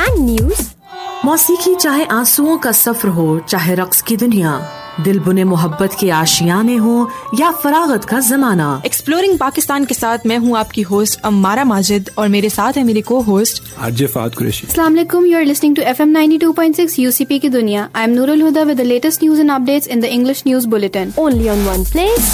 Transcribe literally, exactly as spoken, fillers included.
and news. मौसीकी चाहे आंसुओं का सफर हो, चाहे रक्स की दुनिया, दिल बुने मोहब्बत के आशियाने हो या फरागत का जमाना। एक्सप्लोरिंग पाकिस्तान के साथ मैं हूँ आपकी होस्ट अम्मारा माजिद और मेरे साथ है मेरी को होस्ट आरजे फात कुरैशी। अस्सलाम वालेकुम, you are listening to F M ninety-two point six U C P की दुनिया। I am Nurul Huda with the latest news and updates in the English News Bulletin. Only on one place.